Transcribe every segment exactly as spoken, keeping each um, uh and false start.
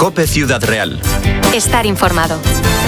COPE Ciudad Real. Estar informado.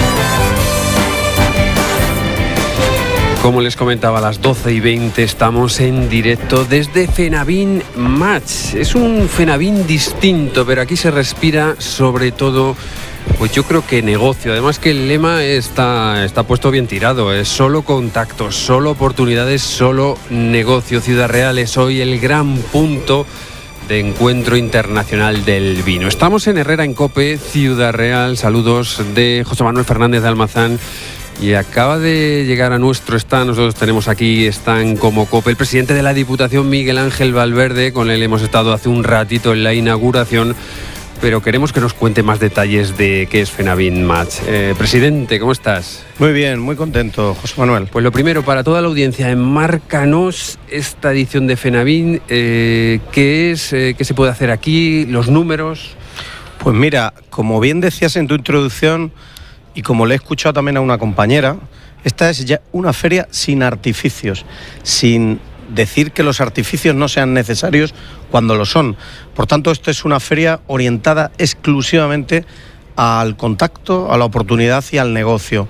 Como les comentaba, a las doce y veinte estamos en directo desde Fenavín Match. Es un Fenavín distinto, pero aquí se respira sobre todo, pues yo creo que negocio. Además que el lema está, está puesto bien tirado, es solo contactos, solo oportunidades, solo negocio. Ciudad Real es hoy el gran punto de encuentro internacional del vino. Estamos en Herrera en COPE Ciudad Real. Saludos de José Manuel Fernández de Almazán. Y acaba de llegar a nuestro stand, nosotros tenemos aquí stand como COPE, el presidente de la Diputación, Miguel Ángel Valverde. Con él hemos estado hace un ratito en la inauguración, pero queremos que nos cuente más detalles de qué es Fenavín Match. Eh, presidente, ¿cómo estás? Muy bien, muy contento, José Manuel. Pues lo primero, para toda la audiencia, enmárcanos esta edición de Fenavín. Eh, ¿Qué es? Eh, ¿Qué se puede hacer aquí? ¿Los números? Pues mira, como bien decías en tu introducción, y como le he escuchado también a una compañera, esta es ya una feria sin artificios, sin decir que los artificios no sean necesarios cuando lo son. Por tanto, esta es una feria orientada exclusivamente al contacto, a la oportunidad y al negocio.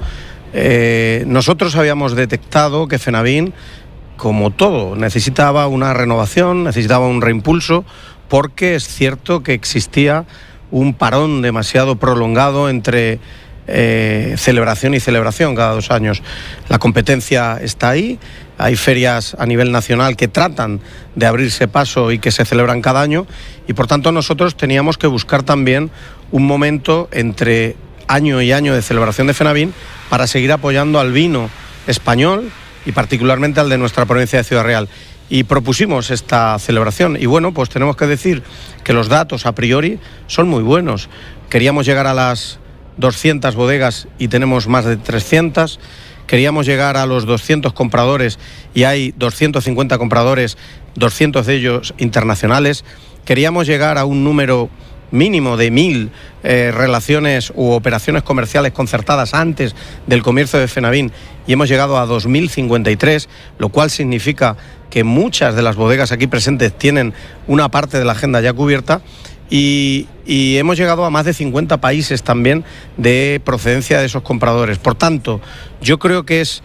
Eh, nosotros habíamos detectado que Fenavín, como todo, necesitaba una renovación, necesitaba un reimpulso, porque es cierto que existía un parón demasiado prolongado entre Eh, celebración y celebración cada dos años. La competencia está ahí, hay ferias a nivel nacional que tratan de abrirse paso y que se celebran cada año, y por tanto nosotros teníamos que buscar también un momento entre año y año de celebración de Fenavín para seguir apoyando al vino español y particularmente al de nuestra provincia de Ciudad Real. Y propusimos esta celebración y bueno, pues tenemos que decir que los datos a priori son muy buenos. Queríamos llegar a las doscientas bodegas y tenemos más de trescientas. Queríamos llegar a los doscientos compradores y hay doscientos cincuenta compradores, doscientos de ellos internacionales. Queríamos llegar a un número mínimo de mil eh, relaciones u operaciones comerciales concertadas antes del comienzo de Fenavín y hemos llegado a dos mil cincuenta y tres, lo cual significa que muchas de las bodegas aquí presentes tienen una parte de la agenda ya cubierta. Y, y hemos llegado a más de cincuenta países también de procedencia de esos compradores. Por tanto, yo creo que es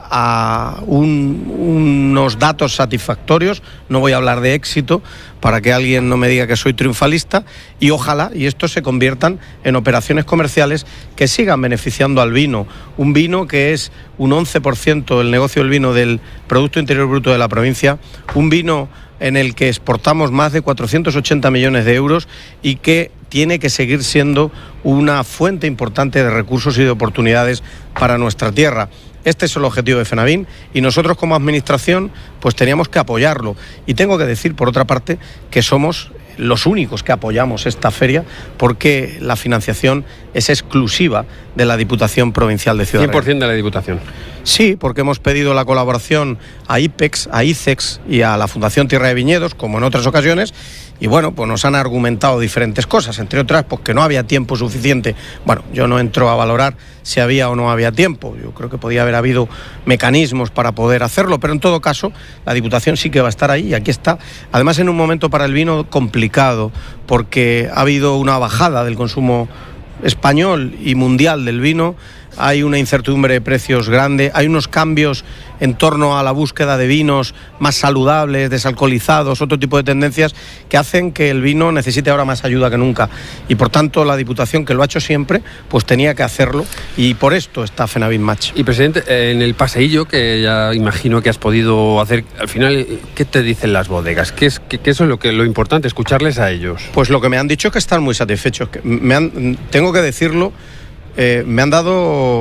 a un, unos datos satisfactorios. No voy a hablar de éxito para que alguien no me diga que soy triunfalista, y ojalá y estos se conviertan en operaciones comerciales que sigan beneficiando al vino, un vino que es un once por ciento el negocio del vino del Producto Interior Bruto de la provincia, un vino en el que exportamos más de cuatrocientos ochenta millones de euros y que tiene que seguir siendo una fuente importante de recursos y de oportunidades para nuestra tierra. Este es el objetivo de Fenavín y nosotros como administración pues teníamos que apoyarlo. Y tengo que decir, por otra parte, que somos los únicos que apoyamos esta feria porque la financiación es exclusiva de la Diputación Provincial de Ciudad Real. cien por ciento de la Diputación. Sí, porque hemos pedido la colaboración a IPEX, a ICEX y a la Fundación Tierra de Viñedos, como en otras ocasiones, y bueno, pues nos han argumentado diferentes cosas, entre otras, pues que no había tiempo suficiente. Bueno, yo no entro a valorar si había o no había tiempo, yo creo que podía haber habido mecanismos para poder hacerlo, pero en todo caso, la Diputación sí que va a estar ahí, y aquí está, además en un momento para el vino complicado, porque ha habido una bajada del consumo español y mundial del vino, hay una incertidumbre de precios grande, hay unos cambios en torno a la búsqueda de vinos más saludables, desalcoholizados, otro tipo de tendencias que hacen que el vino necesite ahora más ayuda que nunca. Y por tanto la Diputación, que lo ha hecho siempre, pues tenía que hacerlo, y por esto está Fenavín Match. Y presidente, en el paseillo que ya imagino que has podido hacer, al final, ¿qué te dicen las bodegas? ¿Qué es, qué, qué eso es lo, que, lo importante, escucharles a ellos? Pues lo que me han dicho es que están muy satisfechos. Que me han, tengo que decirlo, Eh, me han dado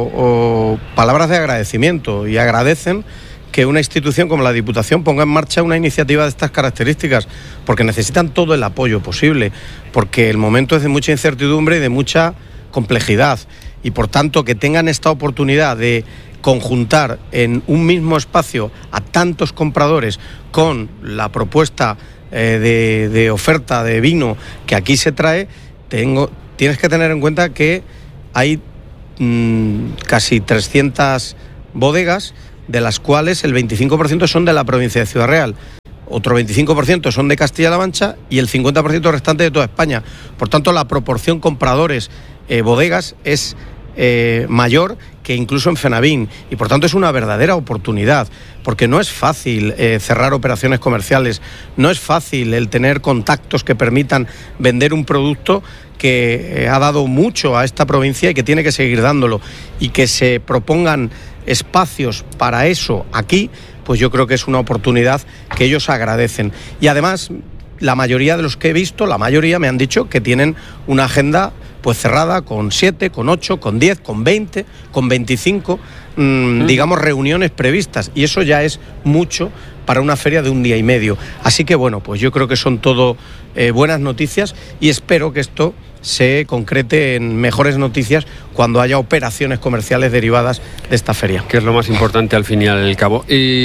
oh, palabras de agradecimiento y agradecen que una institución como la Diputación ponga en marcha una iniciativa de estas características, porque necesitan todo el apoyo posible, porque el momento es de mucha incertidumbre y de mucha complejidad, y por tanto que tengan esta oportunidad de conjuntar en un mismo espacio a tantos compradores con la propuesta eh, de, de oferta de vino que aquí se trae, tengo, tienes que tener en cuenta que hay mmm, casi trescientas bodegas, de las cuales el veinticinco por ciento son de la provincia de Ciudad Real. otro veinticinco por ciento son de Castilla-La Mancha y el cincuenta por ciento restante de toda España. Por tanto, la proporción compradores eh, bodegas es eh, mayor que incluso en Fenavín, y por tanto es una verdadera oportunidad, porque no es fácil eh, cerrar operaciones comerciales, no es fácil el tener contactos que permitan vender un producto que eh, ha dado mucho a esta provincia y que tiene que seguir dándolo, y que se propongan espacios para eso aquí, pues yo creo que es una oportunidad que ellos agradecen. Y además, la mayoría de los que he visto, la mayoría me han dicho que tienen una agenda pues cerrada con siete, con ocho, con diez, con veinte, con veinticinco, mmm, digamos, reuniones previstas, y eso ya es mucho para una feria de un día y medio. Así que bueno, pues yo creo que son todo eh, buenas noticias, y espero que esto se concrete en mejores noticias cuando haya operaciones comerciales derivadas de esta feria. Que es lo más importante al fin y al cabo.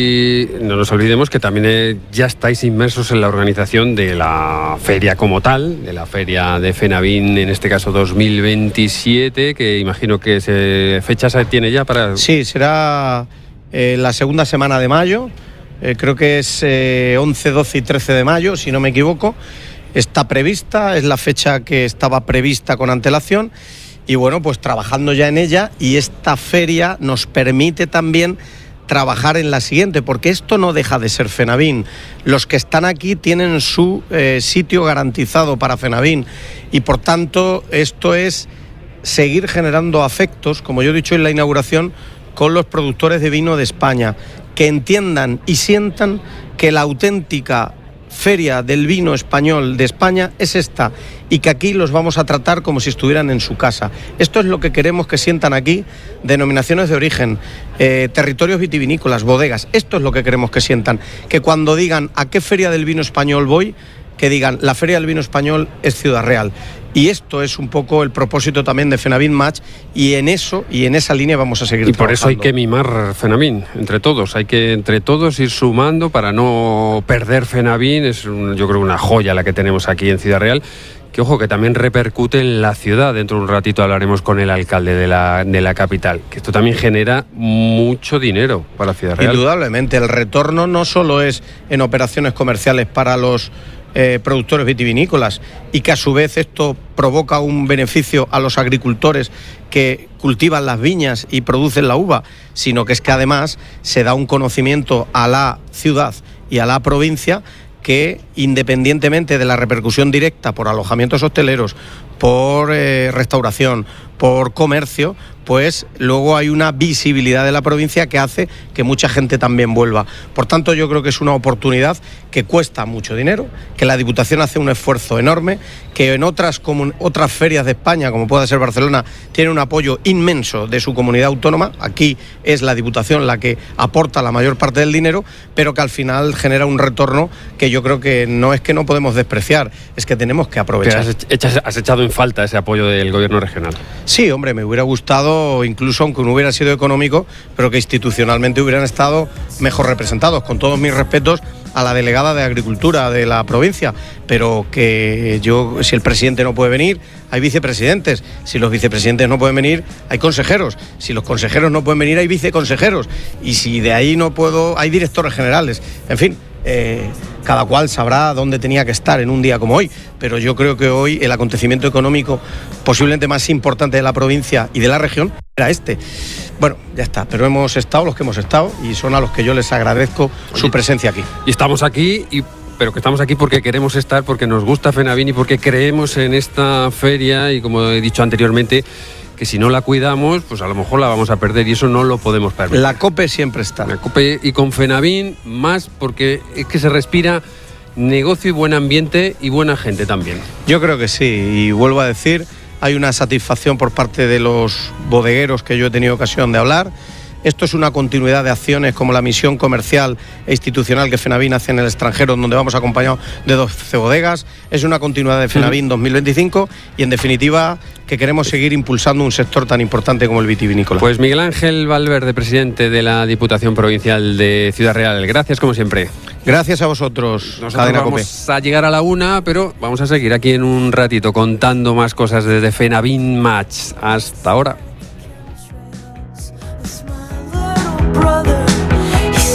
Y no nos olvidemos que también eh, ya estáis inmersos en la organización de la feria como tal, de la feria de Fenavín, en este caso dos mil veintisiete, que imagino que se, fechas tiene ya para... Sí, será eh, la segunda semana de mayo, eh, creo que es eh, once, doce y trece de mayo, si no me equivoco. Está prevista, es la fecha que estaba prevista con antelación, y bueno, pues trabajando ya en ella, y esta feria nos permite también trabajar en la siguiente, porque esto no deja de ser Fenavín. Los que están aquí tienen su eh, sitio garantizado para Fenavín, y por tanto esto es seguir generando afectos, como yo he dicho en la inauguración, con los productores de vino de España, que entiendan y sientan que la auténtica feria del vino español de España es esta, y que aquí los vamos a tratar como si estuvieran en su casa. Esto es lo que queremos que sientan aquí: denominaciones de origen, eh, territorios vitivinícolas, bodegas. Esto es lo que queremos que sientan, que cuando digan ¿a qué feria del vino español voy?, que digan la feria del vino español es Ciudad Real. Y esto es un poco el propósito también de Fenavín Match, y en eso y en esa línea vamos a seguir y por trabajando. Eso hay que mimar Fenavín entre todos, hay que entre todos ir sumando para no perder Fenavín. Es un, yo creo una joya la que tenemos aquí en Ciudad Real, que ojo, que también repercute en la ciudad. Dentro de un ratito hablaremos con el alcalde de la, de la capital, que esto también genera mucho dinero para Ciudad Real. Indudablemente, el retorno no solo es en operaciones comerciales para los Eh, productores vitivinícolas, y que a su vez esto provoca un beneficio a los agricultores que cultivan las viñas y producen la uva, sino que es que además se da un conocimiento a la ciudad y a la provincia que, independientemente de la repercusión directa por alojamientos hosteleros, por eh, restauración, por comercio, pues luego hay una visibilidad de la provincia que hace que mucha gente también vuelva. Por tanto, yo creo que es una oportunidad que cuesta mucho dinero, que la Diputación hace un esfuerzo enorme, que en otras, comun- otras ferias de España, como pueda ser Barcelona, tiene un apoyo inmenso de su comunidad autónoma. Aquí es la Diputación la que aporta la mayor parte del dinero, pero que al final genera un retorno que yo creo que no es que no podemos despreciar, es que tenemos que aprovechar. Has, echas, has echado en falta ese apoyo del gobierno regional. Sí, hombre, me hubiera gustado, incluso aunque no hubiera sido económico, pero que institucionalmente hubieran estado mejor representados, con todos mis respetos a la delegada de Agricultura de la provincia, pero que yo, si el presidente no puede venir, hay vicepresidentes, si los vicepresidentes no pueden venir, hay consejeros, si los consejeros no pueden venir, hay viceconsejeros, y si de ahí no puedo, hay directores generales, en fin. Eh, cada cual sabrá dónde tenía que estar en un día como hoy, pero yo creo que hoy el acontecimiento económico posiblemente más importante de la provincia y de la región era este. Bueno, ya está, pero hemos estado los que hemos estado, y son a los que yo les agradezco Oye, su presencia aquí. Y estamos aquí, y, pero que estamos aquí porque queremos estar, porque nos gusta Fenavín y porque creemos en esta feria, y como he dicho anteriormente, que si no la cuidamos, pues a lo mejor la vamos a perder, y eso no lo podemos permitir. La COPE siempre está. La COPE, y con Fenavín más, porque es que se respira negocio y buen ambiente y buena gente también. Yo creo que sí, y vuelvo a decir, hay una satisfacción por parte de los bodegueros que yo he tenido ocasión de hablar. Esto es una continuidad de acciones como la misión comercial e institucional que Fenavín hace en el extranjero, donde vamos acompañados de doce bodegas. Es una continuidad de Fenavín dos mil veinticinco, y en definitiva que queremos seguir impulsando un sector tan importante como el vitivinícola. Pues Miguel Ángel Valverde, presidente de la Diputación Provincial de Ciudad Real, gracias como siempre. Gracias a vosotros. Nosotros vamos a llegar a la una, pero vamos a seguir aquí en un ratito contando más cosas desde Fenavín Match. Hasta ahora. Brother, he said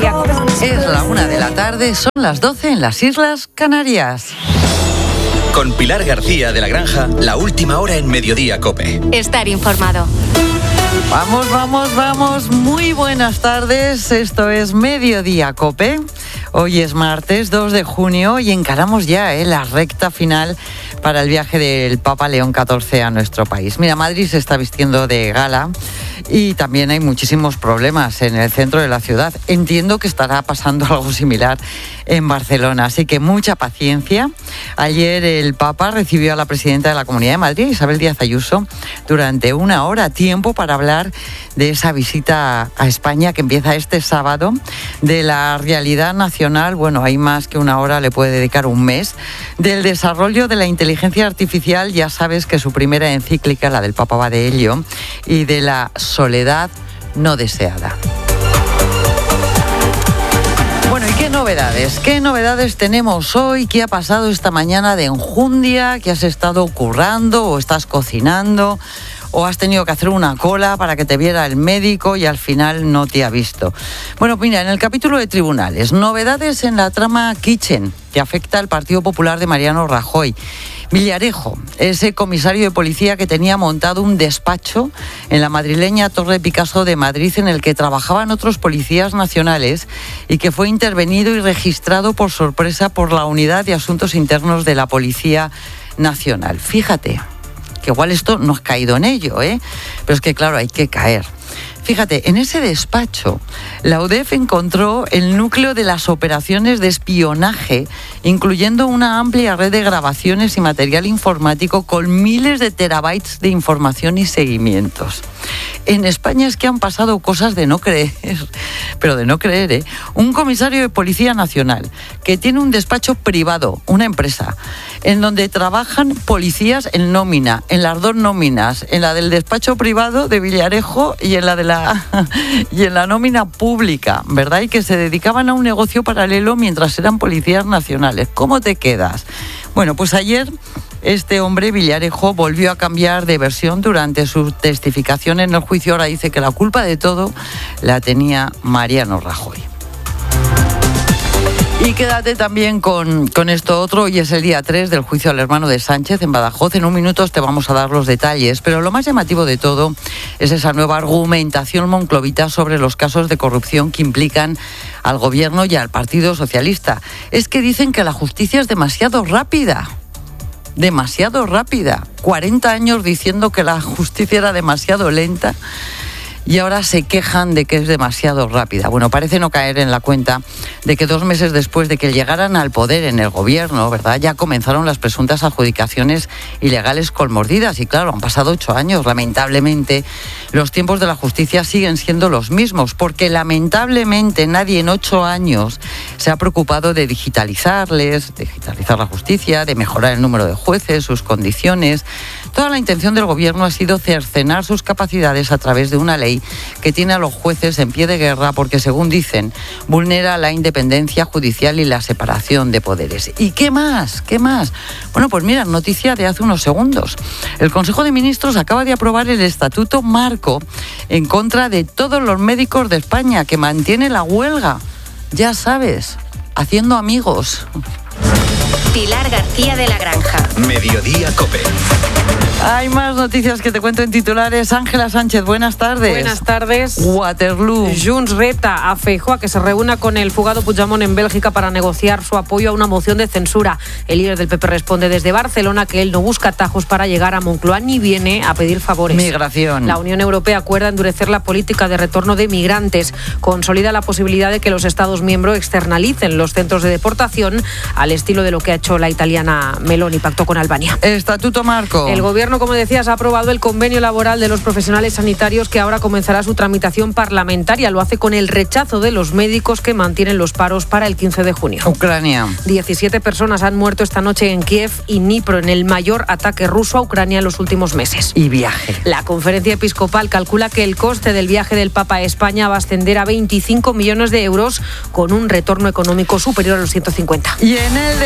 García. Es la una de la tarde, son las doce en las Islas Canarias. Con Pilar García de la Granja, la última hora en Mediodía COPE. Estar informado. Vamos, vamos, vamos. Muy buenas tardes. Esto es Mediodía COPE. Hoy es martes dos de junio y encaramos ya eh, la recta final para el viaje del Papa León catorce a nuestro país. Mira, Madrid se está vistiendo de gala y también hay muchísimos problemas en el centro de la ciudad. Entiendo que estará pasando algo similar en Barcelona, así que mucha paciencia. Ayer el Papa recibió a la presidenta de la Comunidad de Madrid, Isabel Díaz Ayuso, durante una hora, tiempo para hablar de esa visita a España que empieza este sábado, de la realidad nacional, bueno, hay más que una hora, le puede dedicar un mes, del desarrollo de la inteligencia artificial, ya sabes que su primera encíclica, la del Papa, va de ello, y de la soledad no deseada. Bueno, ¿y qué novedades? ¿Qué novedades tenemos hoy? ¿Qué ha pasado esta mañana de enjundia? ¿Qué has estado currando o estás cocinando? ¿O has tenido que hacer una cola para que te viera el médico y al final no te ha visto? Bueno, mira, en el capítulo de tribunales, novedades en la trama Kitchen, que afecta al Partido Popular de Mariano Rajoy. Villarejo, ese comisario de policía que tenía montado un despacho en la madrileña Torre Picasso de Madrid en el que trabajaban otros policías nacionales y que fue intervenido y registrado por sorpresa por la Unidad de Asuntos Internos de la Policía Nacional. Fíjate que igual esto no has caído en ello, ¿eh? Pero es que claro, hay que caer. Fíjate, en ese despacho, la U D E F encontró el núcleo de las operaciones de espionaje, incluyendo una amplia red de grabaciones y material informático con miles de terabytes de información y seguimientos. En España es que han pasado cosas de no creer, pero de no creer, ¿eh? Un comisario de Policía Nacional que tiene un despacho privado, una empresa, en donde trabajan policías en nómina, en las dos nóminas, en la del despacho privado de Villarejo y en la de la y en la nómina pública, ¿verdad? Y que se dedicaban a un negocio paralelo mientras eran policías nacionales. ¿Cómo te quedas? Bueno, pues ayer este hombre, Villarejo, volvió a cambiar de versión durante su testificación en el juicio. Ahora dice que la culpa de todo la tenía Mariano Rajoy. Y quédate también con, con esto otro. Hoy es el día tres del juicio al hermano de Sánchez en Badajoz. En un minuto te vamos a dar los detalles, pero lo más llamativo de todo es esa nueva argumentación monclovita sobre los casos de corrupción que implican al gobierno y al Partido Socialista. Es que dicen que la justicia es demasiado rápida. Demasiado rápida. cuarenta años diciendo que la justicia era demasiado lenta y ahora se quejan de que es demasiado rápida. Bueno, parece no caer en la cuenta de que dos meses después de que llegaran al poder en el gobierno, ¿verdad?, ya comenzaron las presuntas adjudicaciones ilegales con mordidas. Y claro, han pasado ocho años. Lamentablemente, los tiempos de la justicia siguen siendo los mismos, porque lamentablemente nadie en ocho años se ha preocupado de digitalizarles, digitalizar la justicia, de mejorar el número de jueces, sus condiciones. Toda la intención del gobierno ha sido cercenar sus capacidades a través de una ley que tiene a los jueces en pie de guerra porque, según dicen, vulnera la independencia judicial y la separación de poderes. ¿Y qué más? ¿Qué más? Bueno, pues mira, noticia de hace unos segundos. El Consejo de Ministros acaba de aprobar el Estatuto Marco en contra de todos los médicos de España, que mantiene la huelga. Ya sabes, haciendo amigos. Pilar García de la Granja. Mediodía COPE. Hay más noticias que te cuento en titulares. Ángela Sánchez, buenas tardes. Buenas tardes. Waterloo. Junts reta a Feijóo a que se reúna con el fugado Puigdemont en Bélgica para negociar su apoyo a una moción de censura. El líder del P P responde desde Barcelona que él no busca atajos para llegar a Moncloa ni viene a pedir favores. Migración. La Unión Europea acuerda endurecer la política de retorno de migrantes. Consolida la posibilidad de que los Estados miembros externalicen los centros de deportación al estilo de lo que ha hecho la italiana Meloni, pactó con Albania. Estatuto Marco. El gobierno, como decías, ha aprobado el convenio laboral de los profesionales sanitarios, que ahora comenzará su tramitación parlamentaria. Lo hace con el rechazo de los médicos que mantienen los paros para el quince de junio. Ucrania. diecisiete personas han muerto esta noche en Kiev y Dnipro en el mayor ataque ruso a Ucrania en los últimos meses. Y viaje. La conferencia episcopal calcula que el coste del viaje del Papa a España va a ascender a veinticinco millones de euros, con un retorno económico superior a los ciento cincuenta. Y en el deporte,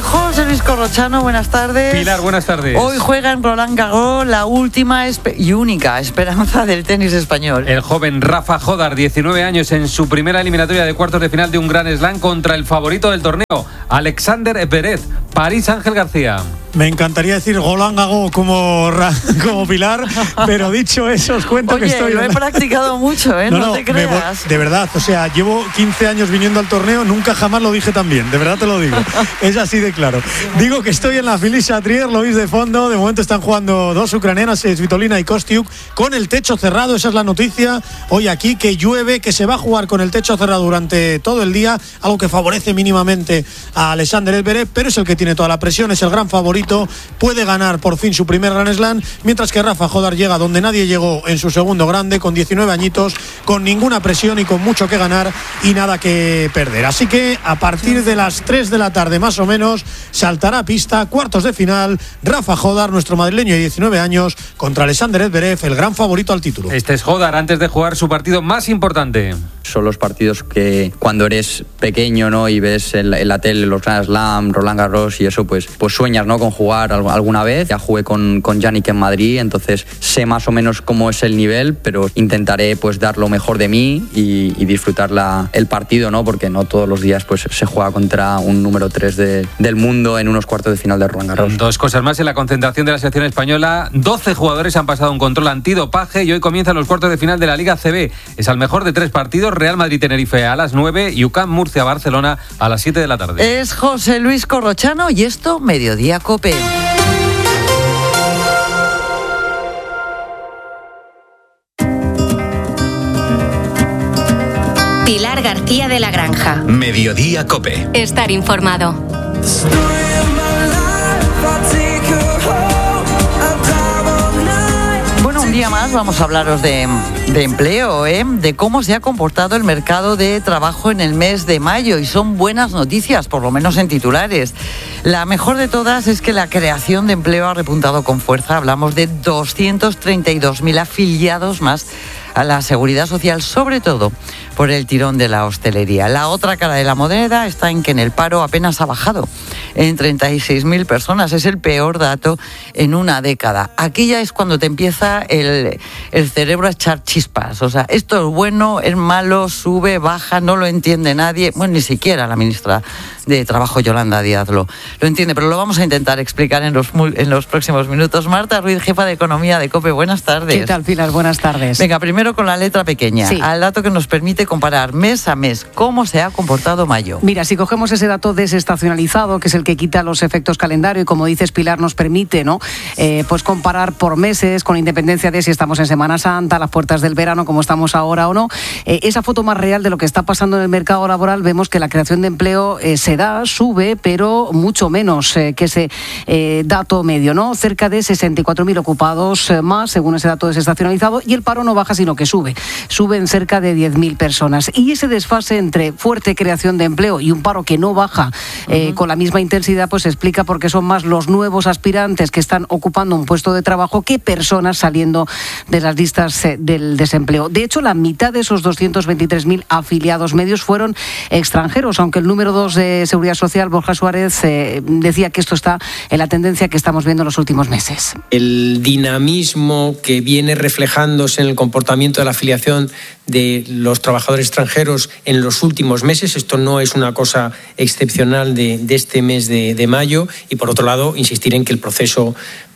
José Luis Corrochano, buenas tardes. Pilar, buenas tardes. Hoy juega en Roland Garros la última espe- y única esperanza del tenis español. El joven Rafa Jodar, diecinueve años, en su primera eliminatoria de cuartos de final de un Grand Slam contra el favorito del torneo, Alexander Zverev. París, Ángel García. Me encantaría decir Roland Garros como, como Pilar, pero dicho eso, os cuento Oye, que estoy... lo he practicado mucho, ¿eh? No, no, no te creas. Voy, de verdad, o sea, llevo quince años viniendo al torneo, nunca jamás lo dije tan bien, de verdad te lo digo. Es así de claro. Digo que estoy en la Philippe Chatrier, lo veis de fondo, de momento están jugando dos ucranianas, Svitolina y Kostiuk, con el techo cerrado, esa es la noticia. Hoy aquí que llueve, que se va a jugar con el techo cerrado durante todo el día, algo que favorece mínimamente a Alexander Zverev, pero es el que tiene toda la presión, es el gran favorito, puede ganar por fin su primer Grand Slam, mientras que Rafa Jodar llega donde nadie llegó en su segundo grande, con diecinueve añitos, con ninguna presión y con mucho que ganar y nada que perder. Así que a partir de las tres de la tarde más o menos saltará a pista, cuartos de final, Rafa Jodar, nuestro madrileño de diecinueve años, contra Alexander Zverev, el gran favorito al título. Este es Jodar antes de jugar su partido más importante. Son los partidos que cuando eres pequeño, ¿no?, y ves en la, en la tele los Grand Slam, Roland Garros y eso, pues, pues sueñas, ¿no?, con jugar alguna vez. Ya jugué con, con Yannick en Madrid, entonces sé más o menos cómo es el nivel, pero intentaré pues dar lo mejor de mí y, y disfrutar la, el partido, ¿no?, porque no todos los días pues se juega contra un número tres de, del mundo en unos cuartos de final de Roland Garros. Dos cosas más en la concentración de la selección española. doce jugadores han pasado un control antidopaje y hoy comienzan los cuartos de final de la Liga C B. Es al mejor de tres partidos: Real Madrid-Tenerife a las nueve y U C A M Murcia-Barcelona a las siete de la tarde. Es José Luis Corrochano y esto, Mediodía Cope. Pilar García de la Granja. Mediodía Cope. Estar informado. Bueno, un día más vamos a hablaros de, de empleo, ¿eh? De cómo se ha comportado el mercado de trabajo en el mes de mayo, y son buenas noticias, por lo menos en titulares. La mejor de todas es que la creación de empleo ha repuntado con fuerza. Hablamos de doscientos treinta y dos mil afiliados más a la Seguridad Social, sobre todo por el tirón de la hostelería. La otra cara de la moneda está en que en el paro apenas ha bajado en treinta y seis mil personas. Es el peor dato en una década. Aquí ya es cuando te empieza el, el cerebro a echar chispas. O sea, esto es bueno, es malo, sube, baja, no lo entiende nadie. Bueno, ni siquiera la ministra de Trabajo, Yolanda Díaz, lo, lo entiende, pero lo vamos a intentar explicar en los, en los próximos minutos. Marta Ruiz, jefa de Economía de COPE, buenas tardes. ¿Qué tal, Pilar? Buenas tardes. Venga, primero con la letra pequeña, sí, al dato que nos permite comparar mes a mes cómo se ha comportado mayo. Mira, si cogemos ese dato desestacionalizado, que es el que quita los efectos calendario y, como dices, Pilar, nos permite, ¿no?, eh, pues comparar por meses, con independencia de si estamos en Semana Santa, a las puertas del verano, como estamos ahora o no, eh, esa foto más real de lo que está pasando en el mercado laboral, vemos que la creación de empleo eh, se da, sube, pero mucho menos eh, que ese eh, dato medio, ¿no? Cerca de sesenta y cuatro mil ocupados eh, más, según ese dato desestacionalizado, y el paro no baja, sino que sube. Sube en cerca de diez mil personas. Y ese desfase entre fuerte creación de empleo y un paro que no baja eh, uh-huh. con la misma intensidad, pues se explica porque son más los nuevos aspirantes que están ocupando un puesto de trabajo que personas saliendo de las listas eh, del desempleo. De hecho, la mitad de esos doscientos veintitrés mil afiliados medios fueron extranjeros, aunque el número dos de Seguridad Social, Borja Suárez, eh, decía que esto está en la tendencia que estamos viendo en los últimos meses. El dinamismo que viene reflejándose en el comportamiento de la afiliación de los trabajadores extranjeros en los últimos meses, esto no es una cosa excepcional de, de este mes de, de mayo, y por otro lado insistir en que el proceso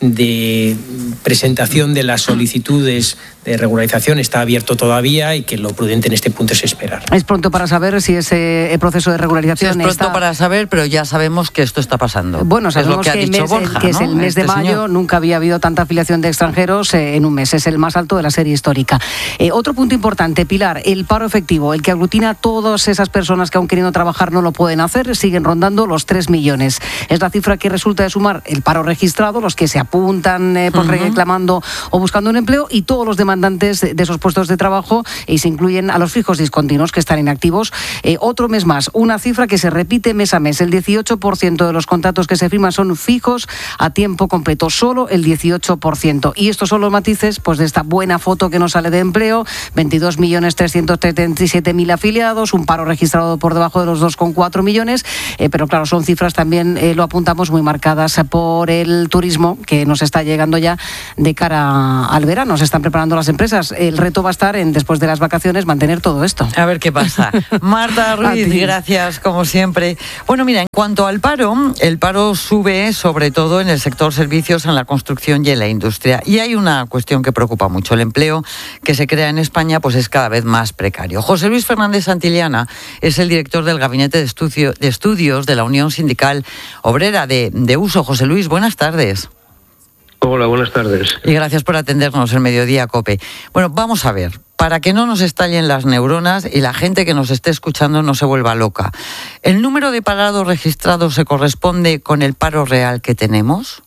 de presentación de las solicitudes de regularización está abierto todavía y que lo prudente en este punto es esperar. Es pronto para saber si ese proceso de regularización sí, es pronto está... para saber, pero ya sabemos que esto está pasando. Bueno, sabemos es lo que, que, ha dicho mes, Borja, que ¿no? es el mes este de mayo, señor. Nunca había habido tanta afiliación de extranjeros eh, en un mes, es el más alto de la serie histórica. Eh, otro punto importante, Pilar, el paro efectivo, el que aglutina a todas esas personas que aún queriendo trabajar no lo pueden hacer, siguen rondando los tres millones. Es la cifra que resulta de sumar el paro registrado, los que se apuntan eh, por uh-huh. reclamando o buscando un empleo, y todos los demandantes demandantes de esos puestos de trabajo y se incluyen a los fijos discontinuos que están inactivos. Eh, otro mes más, una cifra que se repite mes a mes. El dieciocho por ciento de los contratos que se firman son fijos a tiempo completo, solo el dieciocho por ciento. Y estos son los matices pues, de esta buena foto que nos sale de empleo: veintidós millones trescientos treinta y siete mil afiliados, un paro registrado por debajo de los dos coma cuatro millones, eh, pero claro, son cifras también, eh, lo apuntamos, muy marcadas por el turismo que nos está llegando ya de cara al verano. Se están preparando las empresas. El reto va a estar en, después de las vacaciones, mantener todo esto. A ver qué pasa. Marta Ruiz, gracias como siempre. Bueno, mira, en cuanto al paro, el paro sube sobre todo en el sector servicios, en la construcción y en la industria. Y hay una cuestión que preocupa mucho. El empleo que se crea en España pues es cada vez más precario. José Luis Fernández Santillana es el director del Gabinete de, Estudio, de Estudios de la Unión Sindical Obrera de, de Uso. José Luis, buenas tardes. Hola, buenas tardes. Y gracias por atendernos el Mediodía COPE. Bueno, vamos a ver, para que no nos estallen las neuronas y la gente que nos esté escuchando no se vuelva loca. ¿El número de parados registrados se corresponde con el paro real que tenemos?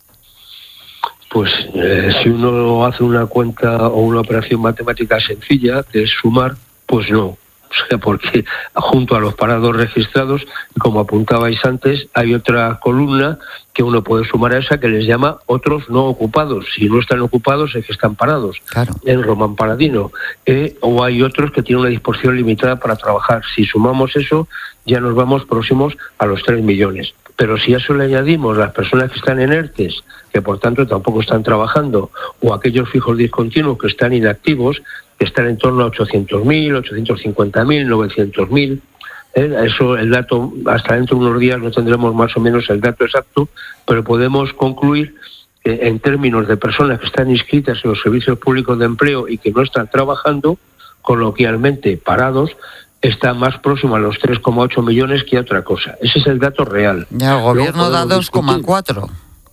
Pues eh, si uno hace una cuenta o una operación matemática sencilla, que es sumar, pues no. O sea, porque junto a los parados registrados, como apuntabais antes, hay otra columna que uno puede sumar a esa que les llama otros no ocupados. Si no están ocupados es que están parados, claro, en Román Paladino. Eh, o hay otros que tienen una disposición limitada para trabajar. Si sumamos eso, ya nos vamos próximos a los tres millones. Pero si a eso le añadimos las personas que están en ERTES, que por tanto tampoco están trabajando, o aquellos fijos discontinuos que están inactivos, que están en torno a ochocientos mil, ochocientos cincuenta mil, novecientos mil. ¿eh? Eso, el dato, hasta dentro de unos días no tendremos más o menos el dato exacto, pero podemos concluir que en términos de personas que están inscritas en los servicios públicos de empleo y que no están trabajando, coloquialmente parados, está más próximo a los tres coma ocho millones que a otra cosa. Ese es el dato real. Ya, el gobierno da dos coma cuatro.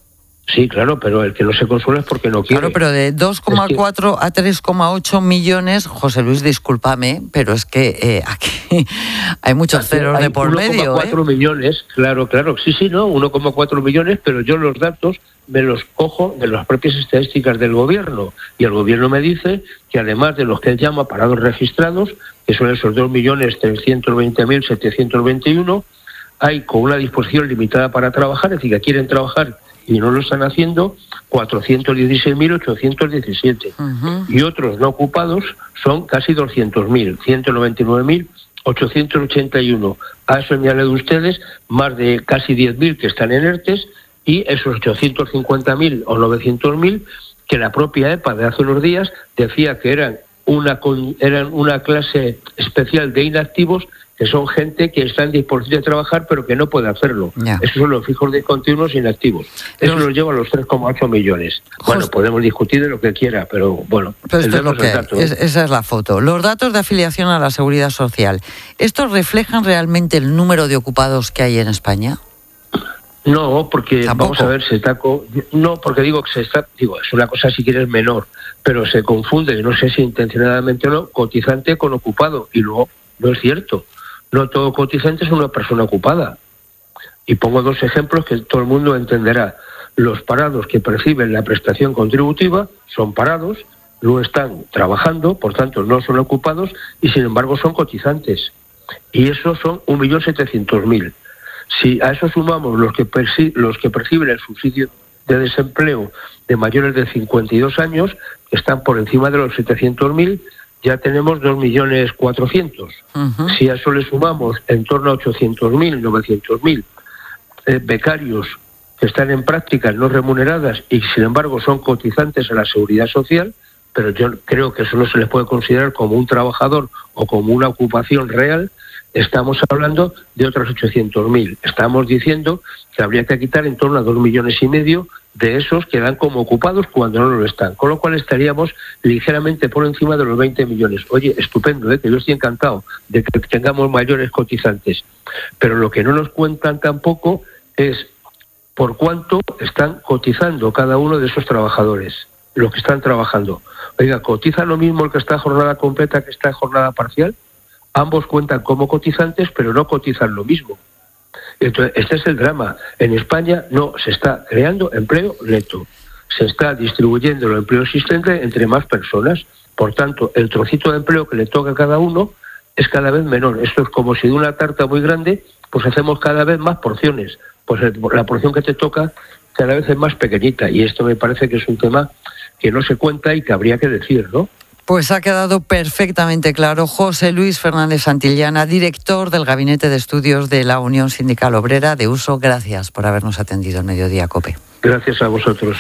Sí, claro, pero el que no se consuela es porque no quiere. Claro, pero de dos coma cuatro es que... a tres coma ocho millones, José Luis, discúlpame, pero es que eh, aquí hay muchos ceros hay de por medio. uno coma cuatro ¿eh? millones, claro, claro, sí, sí, no, uno coma cuatro millones, pero yo los datos me los cojo de las propias estadísticas del gobierno. Y el gobierno me dice que además de los que él llama parados registrados, que son esos dos millones trescientos veinte mil setecientos veintiuno, hay con una disposición limitada para trabajar, es decir, que quieren trabajar y no lo están haciendo, cuatrocientos dieciséis mil ochocientos diecisiete. Uh-huh. Y otros no ocupados son casi doscientos mil, ciento noventa y nueve mil ochocientos ochenta y uno. A eso añaden ustedes más de casi diez mil que están en ERTES y esos ochocientos cincuenta mil o novecientos mil que la propia EPA de hace unos días decía que eran una, eran una clase especial de inactivos, que son gente que está en disposición de trabajar pero que no puede hacerlo. Yeah. Esos son los fijos discontinuos inactivos. Eso los... nos lleva a los tres coma ocho millones. Bueno, Just... podemos discutir de lo que quiera, pero bueno. Pero esto es lo que dato, es, esa es la foto. Los datos de afiliación a la Seguridad Social, ¿estos reflejan realmente el número de ocupados que hay en España? No, porque ¿Tampoco? Vamos a ver, se está co- no, porque digo que se está, digo, es una cosa si quieres menor, pero se confunde, no sé si intencionadamente o no, cotizante con ocupado, y luego no es cierto. No todo cotizante es una persona ocupada. Y pongo dos ejemplos que todo el mundo entenderá. Los parados que perciben la prestación contributiva son parados, no están trabajando, por tanto no son ocupados y sin embargo son cotizantes. Y esos son un millón setecientos mil. Si a eso sumamos los que, perci- los que perciben el subsidio de desempleo de mayores de cincuenta y dos años, que están por encima de los setecientos mil, ya tenemos dos millones cuatrocientos. Uh-huh. Si a eso le sumamos en torno a ochocientos mil, novecientos mil eh, becarios que están en prácticas no remuneradas y sin embargo son cotizantes a la Seguridad Social, pero yo creo que eso no se les puede considerar como un trabajador o como una ocupación real, estamos hablando de otros ochocientos mil. Estamos diciendo que habría que quitar en torno a dos millones y medio de esos que dan como ocupados cuando no lo están, con lo cual estaríamos ligeramente por encima de los veinte millones. Oye, estupendo, ¿eh? Que yo estoy encantado de que tengamos mayores cotizantes, pero lo que no nos cuentan tampoco es por cuánto están cotizando cada uno de esos trabajadores, los que están trabajando. Oiga, ¿cotiza lo mismo el que está en jornada completa que está en jornada parcial? Ambos cuentan como cotizantes, pero no cotizan lo mismo. Entonces, este es el drama. En España no se está creando empleo neto. Se está distribuyendo el empleo existente entre más personas. Por tanto, el trocito de empleo que le toca a cada uno es cada vez menor. Esto es como si de una tarta muy grande, pues hacemos cada vez más porciones. Pues la porción que te toca cada vez es más pequeñita. Y esto me parece que es un tema que no se cuenta y que habría que decir, ¿no? Pues ha quedado perfectamente claro. José Luis Fernández Santillana, director del Gabinete de Estudios de la Unión Sindical Obrera de Uso. Gracias por habernos atendido en Mediodía COPE. Gracias a vosotros.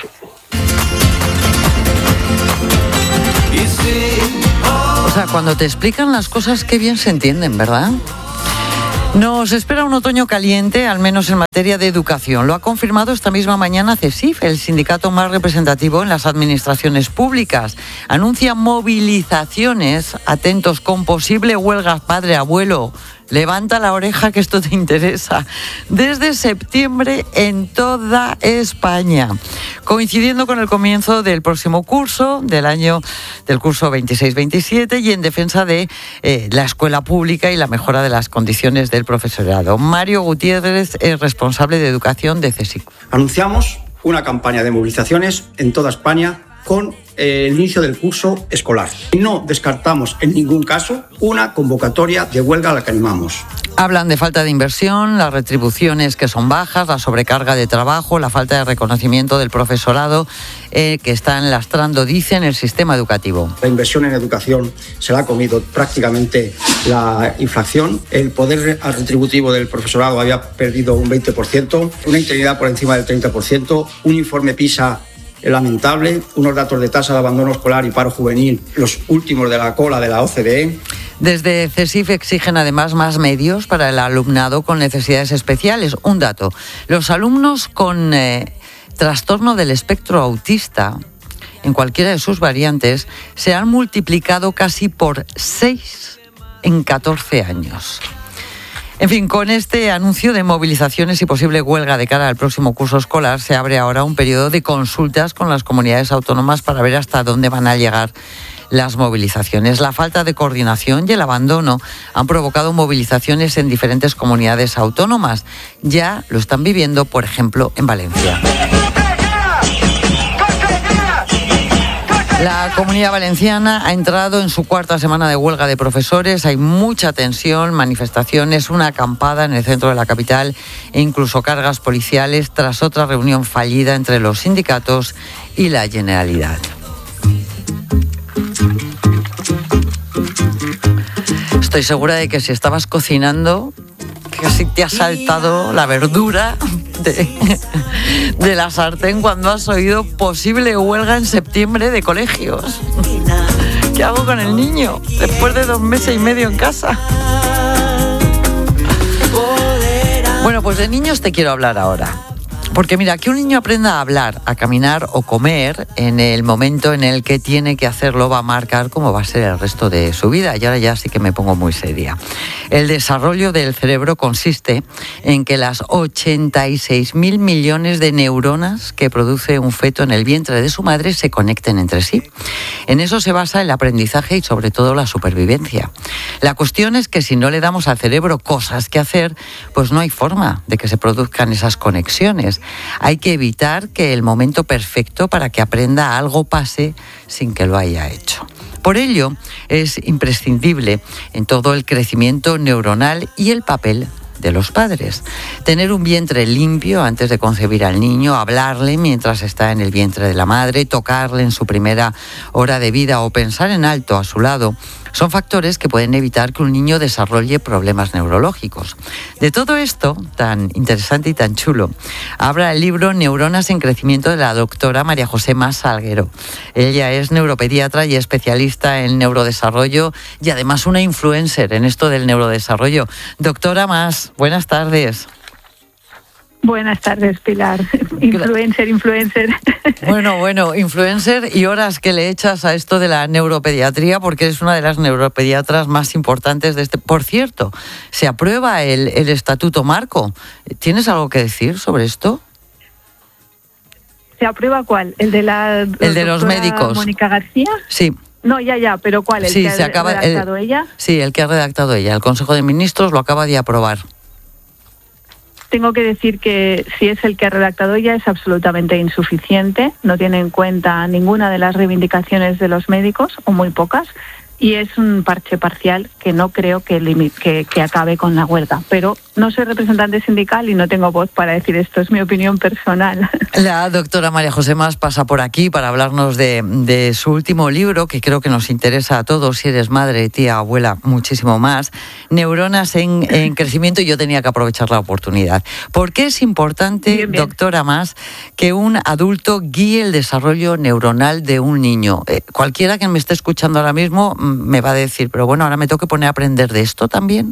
O sea, cuando te explican las cosas, qué bien se entienden, ¿verdad? Nos espera un otoño caliente, al menos en materia de educación. Lo ha confirmado esta misma mañana CESIF, el sindicato más representativo en las administraciones públicas. Anuncia movilizaciones, atentos, con posible huelga padre-abuelo. Levanta la oreja que esto te interesa. Desde septiembre en toda España, coincidiendo con el comienzo del próximo curso, del año del curso veintiséis veintisiete, y en defensa de eh, la escuela pública y la mejora de las condiciones del profesorado. Mario Gutiérrez es responsable de educación de CESIF. Anunciamos una campaña de movilizaciones en toda España con el inicio del curso escolar. No descartamos en ningún caso una convocatoria de huelga a la que animamos. Hablan de falta de inversión, las retribuciones que son bajas, la sobrecarga de trabajo, la falta de reconocimiento del profesorado eh, que están lastrando, dicen, el sistema educativo. La inversión en educación se la ha comido prácticamente la inflación. El poder retributivo del profesorado había perdido un veinte por ciento, una interinidad por encima del treinta por ciento, un informe PISA lamentable, unos datos de tasa de abandono escolar y paro juvenil, los últimos de la cola de la O C D E. Desde CESIF exigen además más medios para el alumnado con necesidades especiales. Un dato, los alumnos con eh, trastorno del espectro autista, en cualquiera de sus variantes, se han multiplicado casi por seis en catorce años. En fin, con este anuncio de movilizaciones y posible huelga de cara al próximo curso escolar, se abre ahora un periodo de consultas con las comunidades autónomas para ver hasta dónde van a llegar las movilizaciones. La falta de coordinación y el abandono han provocado movilizaciones en diferentes comunidades autónomas. Ya lo están viviendo, por ejemplo, en Valencia. La Comunidad Valenciana ha entrado en su cuarta semana de huelga de profesores. Hay mucha tensión, manifestaciones, una acampada en el centro de la capital e incluso cargas policiales tras otra reunión fallida entre los sindicatos y la Generalidad. Estoy segura de que si estabas cocinando, casi te ha saltado la verdura de, de la sartén cuando has oído posible huelga en septiembre de colegios. ¿Qué hago con el niño después de dos meses y medio en casa? Bueno, pues de niños te quiero hablar ahora. Porque mira, que un niño aprenda a hablar, a caminar o comer en el momento en el que tiene que hacerlo va a marcar cómo va a ser el resto de su vida. Y ahora ya sí que me pongo muy seria. El desarrollo del cerebro consiste en que las ochenta y seis mil millones de neuronas que produce un feto en el vientre de su madre se conecten entre sí. En eso se basa el aprendizaje y sobre todo la supervivencia. La cuestión es que si no le damos al cerebro cosas que hacer, pues no hay forma de que se produzcan esas conexiones. Hay que evitar que el momento perfecto para que aprenda algo pase sin que lo haya hecho. Por ello, es imprescindible en todo el crecimiento neuronal y el papel de los padres. Tener un vientre limpio antes de concebir al niño, hablarle mientras está en el vientre de la madre, tocarle en su primera hora de vida o pensar en alto a su lado, son factores que pueden evitar que un niño desarrolle problemas neurológicos. De todo esto, tan interesante y tan chulo, habla el libro Neuronas en Crecimiento de la doctora María José Mas Salguero. Ella es neuropediatra y especialista en neurodesarrollo y además una influencer en esto del neurodesarrollo. Doctora Mas, buenas tardes. Buenas tardes, Pilar. Influencer, influencer. Bueno, bueno, influencer y horas que le echas a esto de la neuropediatría porque eres una de las neuropediatras más importantes de este. Por cierto, se aprueba el, el Estatuto Marco. ¿Tienes algo que decir sobre esto? ¿Se aprueba cuál? ¿El de la El de los médicos. Mónica García? Sí. No, ya, ya, pero ¿cuál? ¿El sí, que se ha acaba, redactado el, ella? Sí, el que ha redactado ella. El Consejo de Ministros lo acaba de aprobar. tengo que decir que si es el que ha redactado ella es absolutamente insuficiente, no tiene en cuenta ninguna de las reivindicaciones de los médicos, o muy pocas, y es un parche parcial que no creo que, limi- que, que acabe con la huelga. Pero no soy representante sindical y no tengo voz para decir esto, es mi opinión personal. La doctora María José Mas pasa por aquí para hablarnos de, de su último libro, que creo que nos interesa a todos, si eres madre, tía, abuela, muchísimo más, Neuronas en, en crecimiento, y yo tenía que aprovechar la oportunidad. ¿Por qué es importante, bien, bien. doctora Mas, que un adulto guíe el desarrollo neuronal de un niño? Eh, cualquiera que me esté escuchando ahora mismo me va a decir, pero bueno, ahora me tengo que poner a aprender de esto también.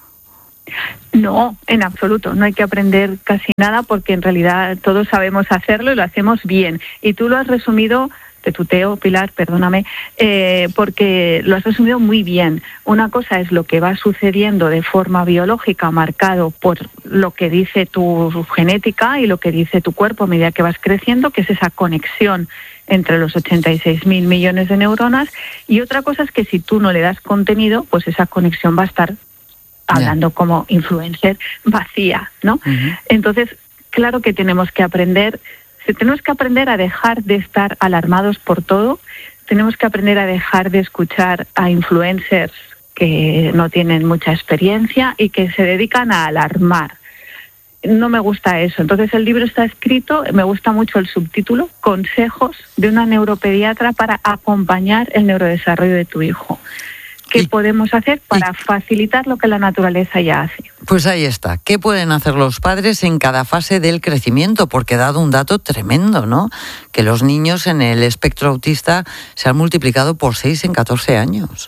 No, en absoluto, no hay que aprender casi nada porque en realidad todos sabemos hacerlo y lo hacemos bien. Y tú lo has resumido, te tuteo, Pilar, perdóname, eh, porque lo has resumido muy bien. Una cosa es lo que va sucediendo de forma biológica, marcado por lo que dice tu genética y lo que dice tu cuerpo a medida que vas creciendo, que es esa conexión entre los ochenta y seis mil millones de neuronas, y otra cosa es que si tú no le das contenido, pues esa conexión va a estar, hablando yeah. como influencer, vacía, ¿no? Uh-huh. Entonces, claro que tenemos que aprender, tenemos que aprender a dejar de estar alarmados por todo, tenemos que aprender a dejar de escuchar a influencers que no tienen mucha experiencia y que se dedican a alarmar. No me gusta eso. Entonces el libro está escrito, me gusta mucho el subtítulo, Consejos de una neuropediatra para acompañar el neurodesarrollo de tu hijo. ¿Qué y, podemos hacer para y, facilitar lo que la naturaleza ya hace? Pues ahí está. ¿Qué pueden hacer los padres en cada fase del crecimiento? Porque he dado un dato tremendo, ¿no? Que los niños en el espectro autista se han multiplicado por seis en catorce años.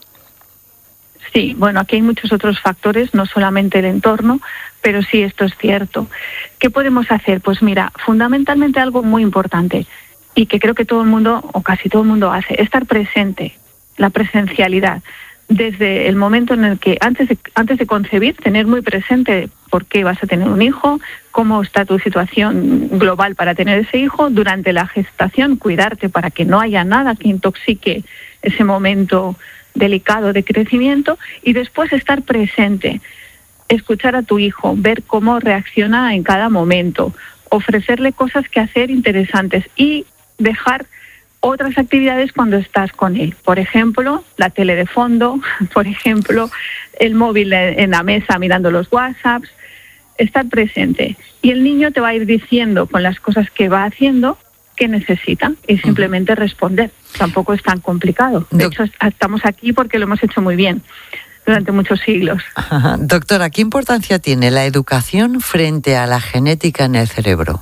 Sí, bueno, aquí hay muchos otros factores, no solamente el entorno, pero sí, esto es cierto. ¿Qué podemos hacer? Pues mira, fundamentalmente algo muy importante y que creo que todo el mundo, o casi todo el mundo hace, estar presente, la presencialidad. Desde el momento en el que, antes de, antes de concebir, tener muy presente por qué vas a tener un hijo, cómo está tu situación global para tener ese hijo, durante la gestación, cuidarte para que no haya nada que intoxique ese momento delicado de crecimiento, y después estar presente, escuchar a tu hijo, ver cómo reacciona en cada momento, ofrecerle cosas que hacer interesantes y dejar otras actividades cuando estás con él. Por ejemplo, la tele de fondo, por ejemplo, el móvil en la mesa mirando los WhatsApps, estar presente. Y el niño te va a ir diciendo con las cosas que va haciendo qué necesita y simplemente uh-huh. responder. Tampoco es tan complicado. De hecho, estamos aquí porque lo hemos hecho muy bien durante muchos siglos. Ajá. Doctora, ¿qué importancia tiene la educación frente a la genética en el cerebro?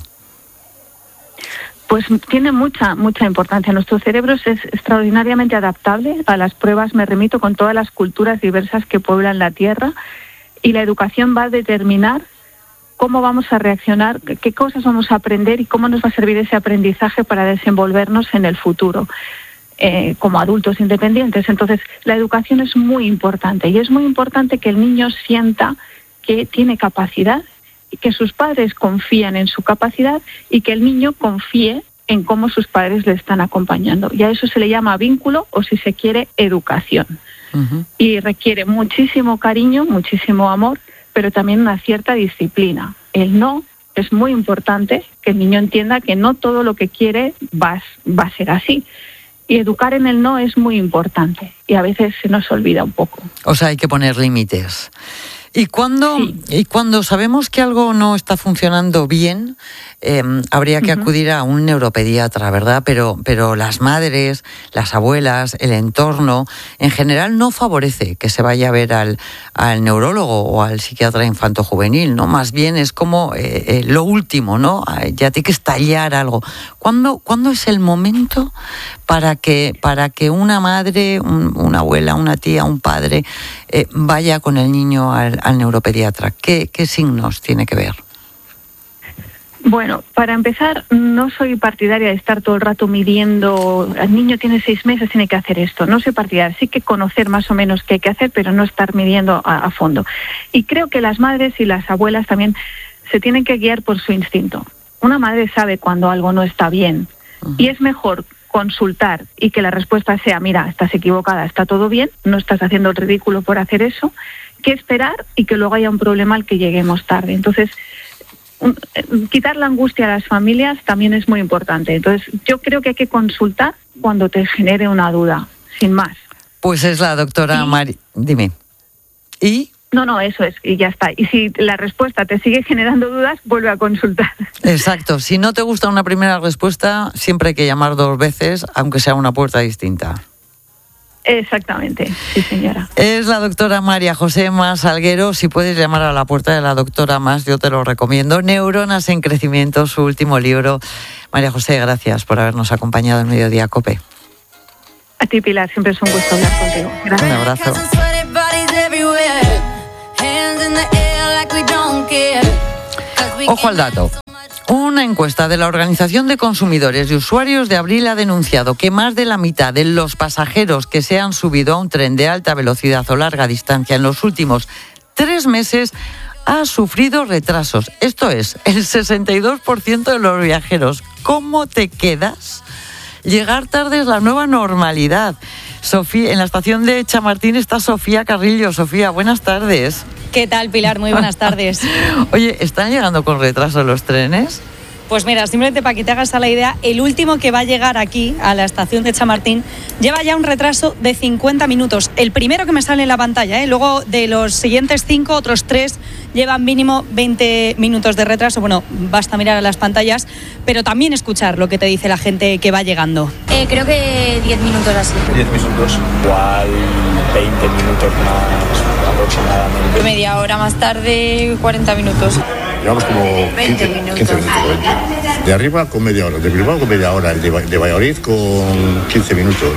Pues tiene mucha, mucha importancia. Nuestro cerebro es extraordinariamente adaptable. A las pruebas me remito con todas las culturas diversas que pueblan la Tierra, y la educación va a determinar cómo vamos a reaccionar, qué cosas vamos a aprender y cómo nos va a servir ese aprendizaje para desenvolvernos en el futuro eh, como adultos independientes. Entonces, la educación es muy importante, y es muy importante que el niño sienta que tiene capacidad y que sus padres confían en su capacidad y que el niño confíe en cómo sus padres le están acompañando. Y a eso se le llama vínculo, o si se quiere, educación. Uh-huh. Y requiere muchísimo cariño, muchísimo amor, pero también una cierta disciplina. El no es muy importante, que el niño entienda que no todo lo que quiere va, va a ser así. Y educar en el no es muy importante, y a veces se nos olvida un poco. O sea, hay que poner límites. Y cuando, sí. y cuando sabemos que algo no está funcionando bien, eh, habría que uh-huh. acudir a un neuropediatra, ¿verdad? Pero, pero las madres, las abuelas, el entorno, en general no favorece que se vaya a ver al, al neurólogo o al psiquiatra infanto-juvenil, ¿no? Más bien es como eh, eh, lo último, ¿no? Ya tiene que estallar algo. ¿Cuándo, ¿cuándo es el momento para que, para que una madre, un, una abuela, una tía, un padre eh, vaya con el niño al al neuropediatra? ¿Qué, qué signos tiene que ver? Bueno, para empezar, no soy partidaria de estar todo el rato midiendo, el niño tiene seis meses, tiene que hacer esto. No soy partidaria, sí que conocer más o menos qué hay que hacer, pero no estar midiendo a, a fondo. Y creo que las madres y las abuelas también se tienen que guiar por su instinto. Una madre sabe cuando algo no está bien, uh-huh. y es mejor consultar y que la respuesta sea, mira, estás equivocada, está todo bien, no estás haciendo el ridículo por hacer eso, que esperar y que luego haya un problema al que lleguemos tarde. Entonces, un, eh, quitar la angustia a las familias también es muy importante. Entonces, yo creo que hay que consultar cuando te genere una duda, sin más. Pues es la doctora Mari. Dime. ¿Y? No, no, eso es, y ya está. Y si la respuesta te sigue generando dudas, vuelve a consultar. Exacto. Si no te gusta una primera respuesta, siempre hay que llamar dos veces, aunque sea una puerta distinta. Exactamente, sí señora. Es la doctora María José Mas Salguero. Si puedes llamar a la puerta de la doctora Mas, yo te lo recomiendo. Neuronas en crecimiento, su último libro. María José, gracias por habernos acompañado en Mediodía COPE. A ti, Pilar, siempre es un gusto hablar contigo. Gracias. Un abrazo. Ojo al dato. Una encuesta de la Organización de Consumidores y Usuarios de abril ha denunciado que más de la mitad de los pasajeros que se han subido a un tren de alta velocidad o larga distancia en los últimos tres meses ha sufrido retrasos. Esto es, el sesenta y dos por ciento de los viajeros. ¿Cómo te quedas? Llegar tarde es la nueva normalidad. Sofía, en la estación de Chamartín está Sofía Carrillo. Sofía, buenas tardes. ¿Qué tal, Pilar? Muy buenas tardes. Oye, ¿están llegando con retraso los trenes? Pues mira, simplemente para que te hagas a la idea, el último que va a llegar aquí, a la estación de Chamartín, lleva ya un retraso de cincuenta minutos. El primero que me sale en la pantalla, ¿eh? Luego de los siguientes cinco, otros tres llevan mínimo veinte minutos de retraso. Bueno, basta mirar a las pantallas, pero también escuchar lo que te dice la gente que va llegando. Eh, creo que diez minutos así. diez minutos, igual veinte minutos más aproximadamente. Media hora más tarde, cuarenta minutos. Llevamos como veinte quince, minutos. quince minutos, veinte. De arriba con media hora, de Bilbao con media hora, el de, de Valladolid con quince minutos.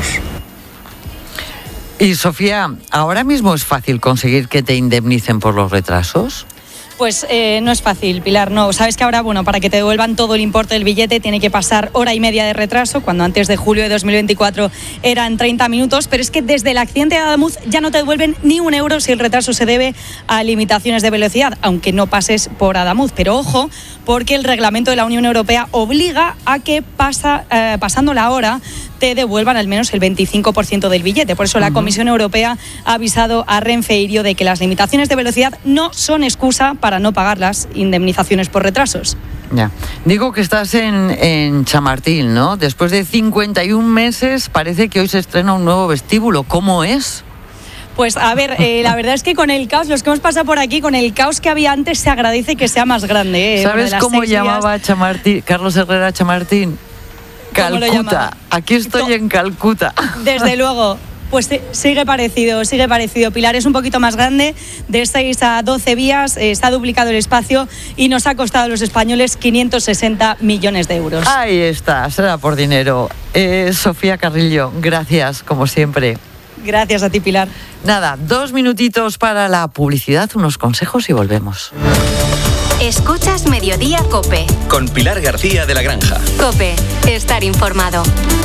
Y Sofía, ¿ahora mismo es fácil conseguir que te indemnicen por los retrasos? Pues eh, no es fácil, Pilar, no. Sabes que ahora, bueno, para que te devuelvan todo el importe del billete tiene que pasar hora y media de retraso, cuando antes de julio de dos mil veinticuatro eran treinta minutos, pero es que desde el accidente de Adamuz ya no te devuelven ni un euro si el retraso se debe a limitaciones de velocidad, aunque no pases por Adamuz. Pero ojo, porque el reglamento de la Unión Europea obliga a que pasa, eh, pasando la hora te devuelvan al menos el veinticinco por ciento del billete. Por eso la Comisión Europea ha avisado a Renfe y Irio de que las limitaciones de velocidad no son excusa para no pagar las indemnizaciones por retrasos. Ya. Digo que estás en, en Chamartín, ¿no? Después de cincuenta y un meses parece que hoy se estrena un nuevo vestíbulo. ¿Cómo es? Pues a ver, eh, la verdad es que con el caos, los que hemos pasado por aquí, con el caos que había antes, se agradece que sea más grande. Eh. ¿Sabes bueno, cómo seis llamaba días... Chamartín, Carlos Herrera Chamartín? Calcuta. Aquí estoy en Calcuta. Desde luego. Pues sigue parecido, sigue parecido. Pilar, es un poquito más grande, de seis a doce vías, eh, se ha duplicado el espacio y nos ha costado a los españoles quinientos sesenta millones de euros. Ahí está, será por dinero. Eh, Sofía Carrillo, gracias, como siempre. Gracias a ti, Pilar. Nada, dos minutitos para la publicidad, unos consejos y volvemos. Escuchas Mediodía COPE. Con Pilar García de la Granja. COPE, estar informado.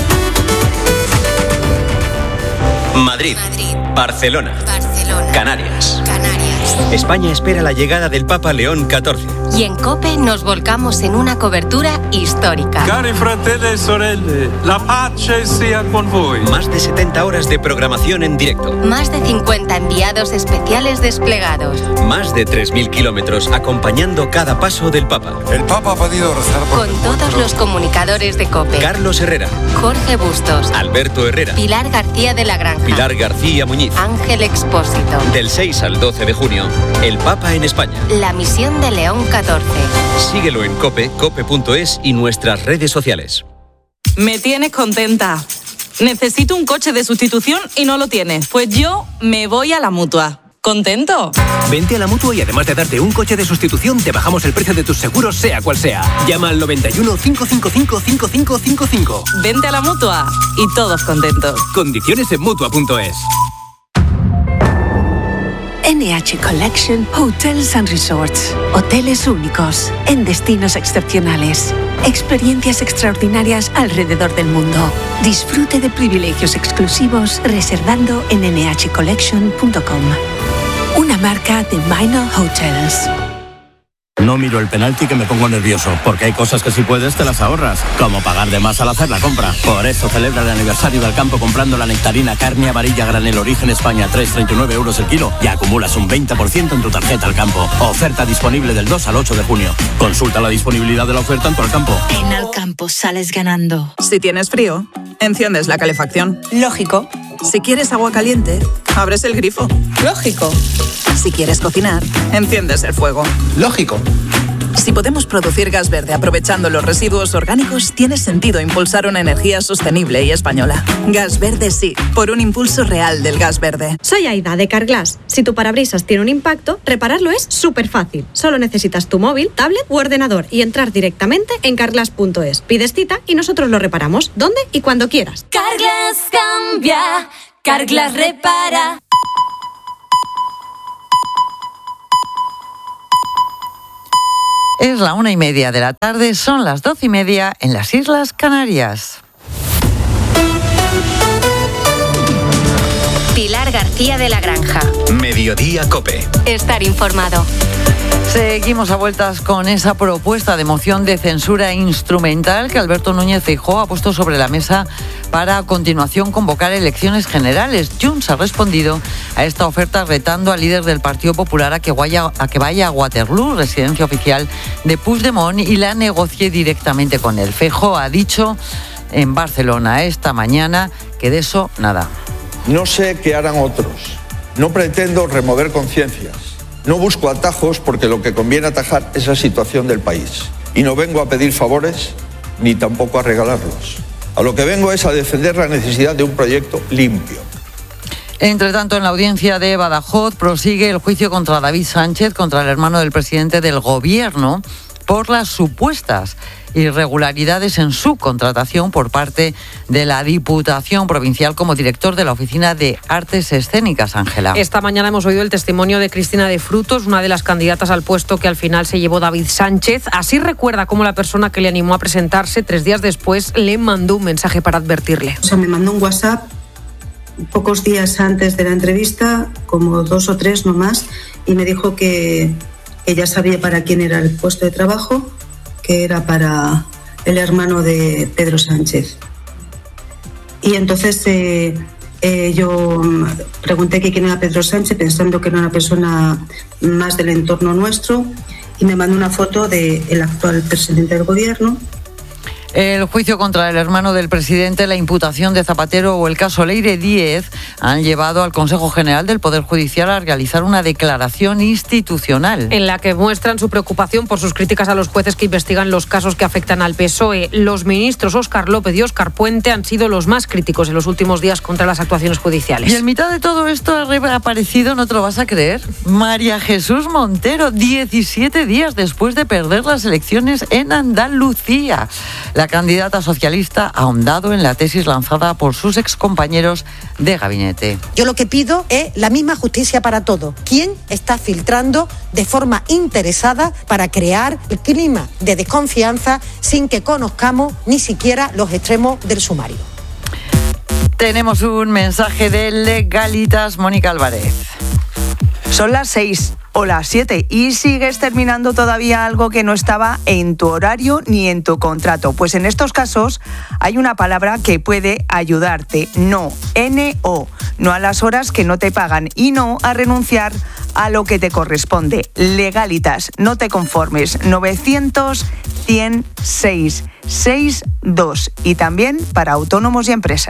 Madrid, Madrid. Barcelona, Barcelona. Canarias. Canarias. España espera la llegada del Papa León catorce. Y en COPE nos volcamos en una cobertura histórica. Cari fratelli e sorelle, la pace sia con voi. Más de setenta horas de programación en directo. Más de cincuenta enviados especiales desplegados. Más de tres mil kilómetros acompañando cada paso del Papa. El Papa ha podido rezar por Con todos los comunicadores de COPE. Carlos Herrera. Jorge Bustos. Alberto Herrera. Pilar García de la Granja. Pilar García Muñiz. Ángel Expósito. Del seis al doce de junio, el Papa en España. La misión de León catorce. Síguelo en COPE, cope punto es y nuestras redes sociales. Me tienes contenta. Necesito un coche de sustitución y no lo tienes. Pues yo me voy a la Mutua. ¿Contento? Vente a la Mutua y además de darte un coche de sustitución, te bajamos el precio de tus seguros, sea cual sea. Llama al noventa y uno, cinco cinco cinco, cinco cinco cinco cinco. Vente a la Mutua y todos contentos. Condiciones en Mutua punto es. N H Collection Hotels and Resorts. Hoteles únicos, en destinos excepcionales. Experiencias extraordinarias alrededor del mundo. Disfrute de privilegios exclusivos reservando en n h collection punto com. Una marca de Minor Hotels. No miro el penalti que me pongo nervioso, porque hay cosas que si puedes te las ahorras, como pagar de más al hacer la compra. Por eso celebra el aniversario del campo comprando la nectarina Carne Varilla Granel Origen España, tres coma treinta y nueve euros el kilo, y acumulas un veinte por ciento en tu tarjeta Al Campo. Oferta disponible del dos al ocho de junio. Consulta la disponibilidad de la oferta en tu Alcampo. En Alcampo sales ganando. Si tienes frío, enciendes la calefacción. Lógico. Si quieres agua caliente, abres el grifo. Lógico. Si quieres cocinar, enciendes el fuego. Lógico. Si podemos producir gas verde aprovechando los residuos orgánicos, tiene sentido impulsar una energía sostenible y española. Gas verde sí, por un impulso real del gas verde. Soy Aida de Carglass. Si tu parabrisas tiene un impacto, repararlo es súper fácil. Solo necesitas tu móvil, tablet u ordenador y entrar directamente en carglass punto es. Pides cita y nosotros lo reparamos donde y cuando quieras. Carglass cambia, Carglass repara. Es la una y media de la tarde, son las doce y media en las Islas Canarias. Pilar García de la Granja. Mediodía COPE. Estar informado. Seguimos a vueltas con esa propuesta de moción de censura instrumental que Alberto Núñez Feijóo ha puesto sobre la mesa para a continuación convocar elecciones generales. Junts ha respondido a esta oferta retando al líder del Partido Popular a que vaya a, que vaya a Waterloo, residencia oficial de Puigdemont, y la negocie directamente con él. Feijóo ha dicho en Barcelona esta mañana que de eso nada. No sé qué harán otros. No pretendo remover conciencias. No busco atajos porque lo que conviene atajar es la situación del país. Y no vengo a pedir favores ni tampoco a regalarlos. A lo que vengo es a defender la necesidad de un proyecto limpio. Entre tanto, en la audiencia de Badajoz prosigue el juicio contra David Sánchez, contra el hermano del presidente del Gobierno, por las supuestas irregularidades en su contratación por parte de la Diputación Provincial como director de la Oficina de Artes Escénicas, Ángela. Esta mañana hemos oído el testimonio de Cristina de Frutos, una de las candidatas al puesto que al final se llevó David Sánchez. Así recuerda cómo la persona que le animó a presentarse tres días después le mandó un mensaje para advertirle. O sea, me mandó un WhatsApp pocos días antes de la entrevista, como dos o tres no más, y me dijo que ella sabía para quién era el puesto de trabajo, que era para el hermano de Pedro Sánchez. Y entonces eh, eh, yo pregunté que quién era Pedro Sánchez, pensando que era una persona más del entorno nuestro, y me mandó una foto del actual presidente del Gobierno. El juicio contra el hermano del presidente, la imputación de Zapatero o el caso Leire Díez han llevado al Consejo General del Poder Judicial a realizar una declaración institucional. En la que muestran su preocupación por sus críticas a los jueces que investigan los casos que afectan al P S O E. Los ministros Óscar López y Óscar Puente han sido los más críticos en los últimos días contra las actuaciones judiciales. Y en mitad de todo esto ha reaparecido, no te lo vas a creer, María Jesús Montero, diecisiete días después de perder las elecciones en Andalucía. La candidata socialista ha ahondado en la tesis lanzada por sus excompañeros de gabinete. Yo lo que pido es la misma justicia para todos. ¿Quién está filtrando de forma interesada para crear el clima de desconfianza sin que conozcamos ni siquiera los extremos del sumario? Tenemos un mensaje de Legalitas, Mónica Álvarez. Son las seis o las siete y sigues terminando todavía algo que no estaba en tu horario ni en tu contrato. Pues en estos casos hay una palabra que puede ayudarte. No, N O. No a las horas que no te pagan y no a renunciar a lo que te corresponde. Legalitas, no te conformes. novecientos, cien, seis, seis, dos. Y también para autónomos y empresas.